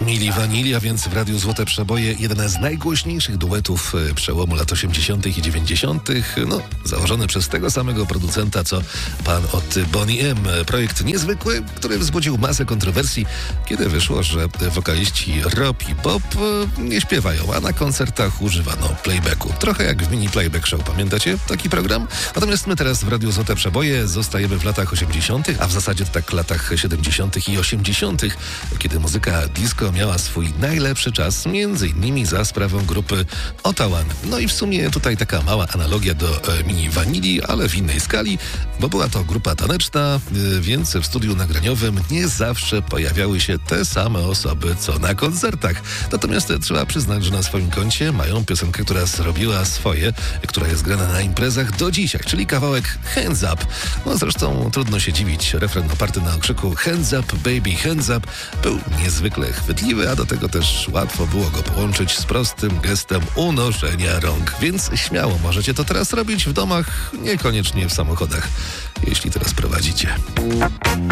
Milli Vanilli, a więc w Radiu Złote Przeboje jeden z najgłośniejszych duetów przełomu lat 80. i 90. Założony przez tego samego producenta, co pan od Boney M. Projekt niezwykły, który wzbudził masę kontrowersji, kiedy wyszło, że wokaliści Rob i Bob nie śpiewają, a na koncertach używano playbacku. Trochę jak w mini playback show, pamiętacie taki program? Natomiast my teraz w Radiu Złote Przeboje zostajemy w latach 80., a w zasadzie tak latach 70. i 80., kiedy muzyka disco miała swój najlepszy czas, między innymi za sprawą grupy Otawan. No i w sumie tutaj taka mała analogia do Mini Vanilli, ale w innej skali, bo była to grupa taneczna, więc w studiu nagraniowym nie zawsze pojawiały się te same osoby, co na koncertach. Natomiast trzeba przyznać, że na swoim koncie mają piosenkę, która zrobiła swoje, która jest grana na imprezach do dzisiaj, czyli kawałek Hands Up. Zresztą trudno się dziwić, refren oparty na okrzyku Hands Up, baby, hands up był niezwykle chwytliwy, a do tego też łatwo było go połączyć z prostym gestem unoszenia rąk. Więc śmiało możecie to teraz robić w domach, niekoniecznie w samochodach, jeśli teraz prowadzicie.